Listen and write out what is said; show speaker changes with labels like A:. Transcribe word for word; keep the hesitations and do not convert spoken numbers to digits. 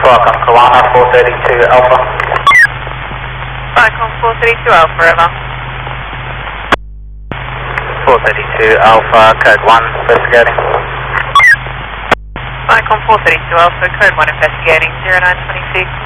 A: Welcome, Kalana, four thirty-two Alpha.
B: Vicom four thirty-two Alpha, over.
A: four thirty-two Alpha, code one, investigating.
B: Vicom four thirty-two Alpha, code one investigating, zero nine twenty-six.